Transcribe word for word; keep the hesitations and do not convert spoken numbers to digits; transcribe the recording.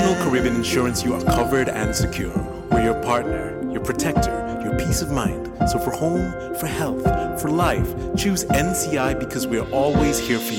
National Caribbean Insurance, you are covered and secure. We're your partner, your protector, your peace of mind. So for home, for health, for life, choose N C I because we're always here for